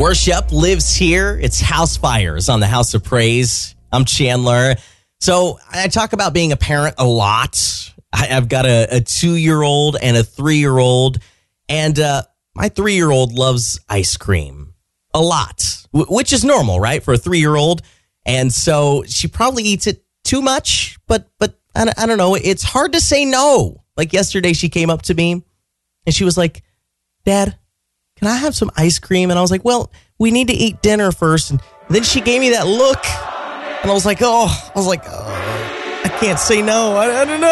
Worship lives here. It's House Fires on the House of Praise. I'm Chandler. So I talk about being a parent a lot. I've got a 2-year-old and a 3-year-old. And my 3-year-old loves ice cream a lot, which is normal, right, for a 3-year-old. And so she probably eats it too much, but I don't know. It's hard to say no. Like yesterday, she came up to me and she was like, "Dad, can I have some ice cream?" And I was like, "Well, we need to eat dinner first." And then she gave me that look and I was like, I can't say no. I don't know.